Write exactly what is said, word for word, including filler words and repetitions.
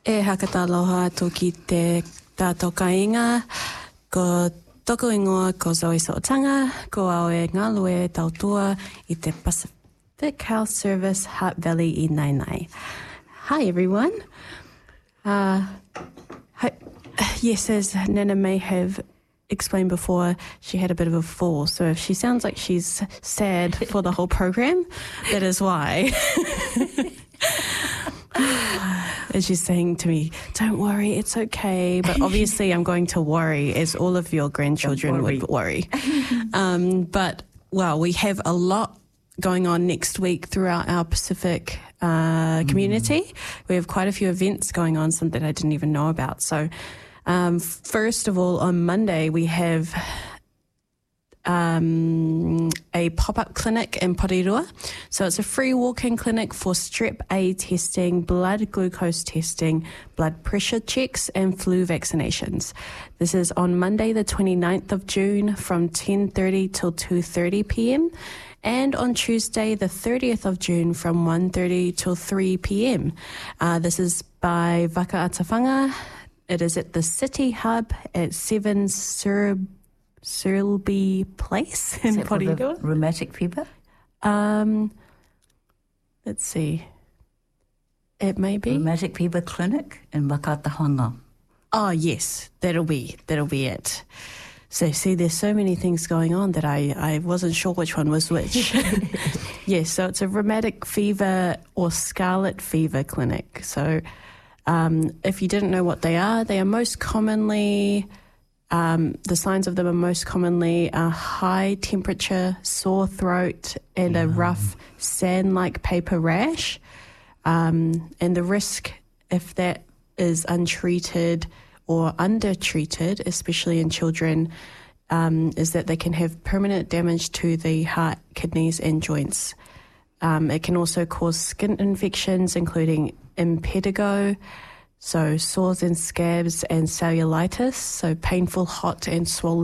E hakataloha atu ki te tātou kainga, ko toku ingoa ko Zoe So'otanga, ko aue ngalue tautua I te Pacific Health Service Hutt Valley I Nainai. Hi everyone. Uh, hi, yes, as Nana may have explained before, she had a bit of a fall, so if she sounds like she's sad for the whole program, that is why. And she's saying to me, don't worry, it's okay. But obviously I'm going to worry, as all of your grandchildren worry. would worry. um, but, well, we have a lot going on next week throughout our Pacific uh, community. Mm. We have quite a few events going on, some that I didn't even know about. So, um, first of all, on Monday, we have Um, a pop-up clinic in Porirua. So it's a free walk-in clinic for strep A testing, blood glucose testing, blood pressure checks and flu vaccinations. This is on Monday the twenty-ninth of June from ten thirty till two thirty p.m. and on Tuesday the thirtieth of June from one thirty till three p.m. Uh, this is by Whakaatawhanga. It is at the City Hub at seven Sur Surlby Place in Porirua. Rheumatic fever? Um, let's see. It may be. Rheumatic fever clinic in Whakaatawhanga. Oh, yes. That'll be, that'll be it. So, see, there's so many things going on that I, I wasn't sure which one was which. Yes, so it's a rheumatic fever or scarlet fever clinic. So, um, if you didn't know what they are, they are most commonly... Um, the signs of them are most commonly a high temperature, sore throat, and a rough sand-like paper rash. Um, and the risk, if that is untreated or undertreated, especially in children, um, is that they can have permanent damage to the heart, kidneys, and joints. Um, it can also cause skin infections, including impetigo, so sores and scabs and cellulitis, so painful, hot and swollen